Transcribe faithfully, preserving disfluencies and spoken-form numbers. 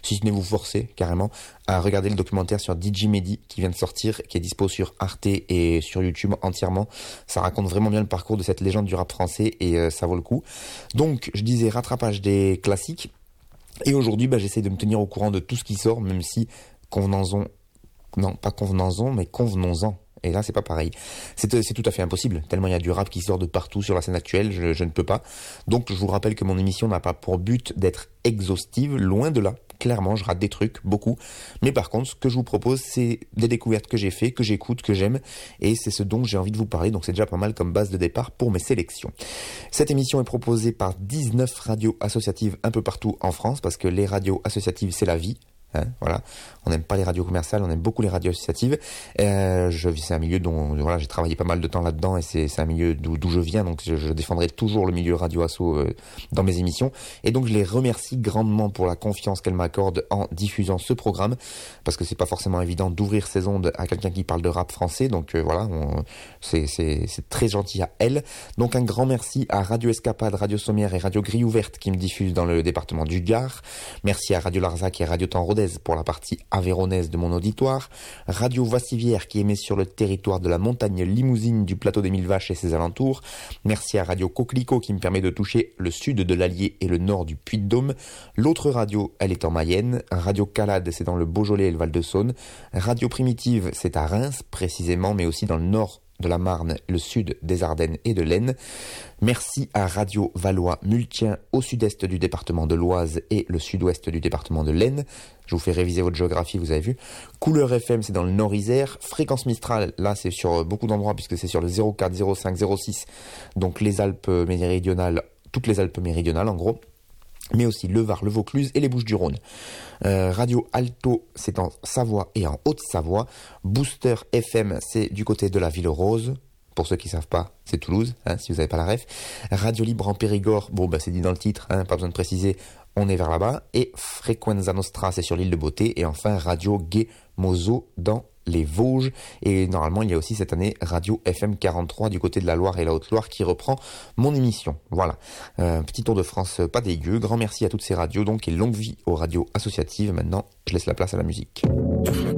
si ce n'est vous forcer carrément à regarder le documentaire sur D J Mehdi qui vient de sortir, qui est dispo sur Arte et sur YouTube entièrement. Ça raconte vraiment bien le parcours de cette légende du rap français et euh, ça vaut le coup. Donc je disais rattrapage des classiques. Et aujourd'hui, bah, j'essaie de me tenir au courant de tout ce qui sort, même si convenons-en, non pas convenons-en, mais convenons-en. Et là, c'est pas pareil. C'est, c'est tout à fait impossible, tellement il y a du rap qui sort de partout sur la scène actuelle, je, je ne peux pas. Donc, je vous rappelle que mon émission n'a pas pour but d'être exhaustive, loin de là. Clairement, je rate des trucs, beaucoup. Mais par contre, ce que je vous propose, c'est des découvertes que j'ai fait, que j'écoute, que j'aime. Et c'est ce dont j'ai envie de vous parler. Donc, c'est déjà pas mal comme base de départ pour mes sélections. Cette émission est proposée par dix-neuf radios associatives un peu partout en France, parce que les radios associatives, c'est la vie. Hein, voilà, on n'aime pas les radios commerciales, on aime beaucoup les radios associatives. Euh, je, c'est un milieu dont voilà, j'ai travaillé pas mal de temps là-dedans et c'est, c'est un milieu d'où, d'où je viens, donc je, je défendrai toujours le milieu radio asso euh, dans mes émissions. Et donc je les remercie grandement pour la confiance qu'elles m'accordent en diffusant ce programme, parce que c'est pas forcément évident d'ouvrir ces ondes à quelqu'un qui parle de rap français. Donc euh, voilà, on, c'est, c'est, c'est très gentil à elles. Donc un grand merci à Radio Escapade, Radio Sommière et Radio Grille Ouverte qui me diffusent dans le département du Gard. Merci à Radio Larzac et Radio Temps Rodez pour la partie avéronaise de mon auditoire, Radio Vassivière qui émet sur le territoire de la montagne limousine du plateau des Mille Vaches et ses alentours. Merci à Radio Coquelicot qui me permet de toucher le sud de l'Allier et le nord du Puy-de-Dôme. L'autre radio, elle est en Mayenne. Radio Calade, c'est dans le Beaujolais et le Val-de-Saône. Radio Primitive, c'est à Reims précisément, mais aussi dans le nord de la Marne, le sud des Ardennes et de l'Aisne. Merci à Radio Valois-Multien au sud-est du département de l'Oise et le sud-ouest du département de l'Aisne. Je vous fais réviser votre géographie, vous avez vu. Couleur F M, c'est dans le Nord-Isère. Fréquence Mistral, là c'est sur beaucoup d'endroits puisque c'est sur le zéro quatre, zéro cinq, zéro six. Donc les Alpes méridionales, toutes les Alpes méridionales en gros. Mais aussi le Var, le Vaucluse et les Bouches-du-Rhône. Euh, Radio Alto, c'est en Savoie et en Haute-Savoie. Booster F M, c'est du côté de la Ville Rose. Pour ceux qui savent pas, c'est Toulouse, hein, si vous n'avez pas la ref. Radio Libre en Périgord, bon bah c'est dit dans le titre, hein, pas besoin de préciser, on est vers là-bas. Et Frequenza Nostra, c'est sur l'île de Beauté. Et enfin Radio Gay Mozo dans les Vosges. Et normalement, il y a aussi cette année Radio F M quarante-trois du côté de la Loire et la Haute-Loire qui reprend mon émission. Voilà. Euh, petit tour de France pas dégueu. Grand merci à toutes ces radios donc et longue vie aux radios associatives. Maintenant, je laisse la place à la musique.